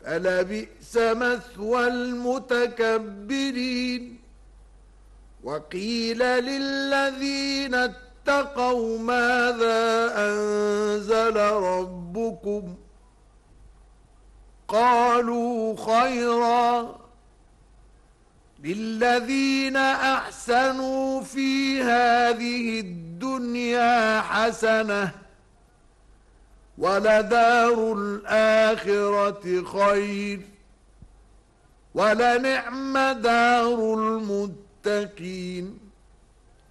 فلبئس مثوى المتكبرين. وقيل للذين اتقوا ماذا أنزل ربكم قالوا خيرا للذين أحسنوا في هذه الدنيا حسنة ولدار الآخرة خير ولنعم دار المتقين.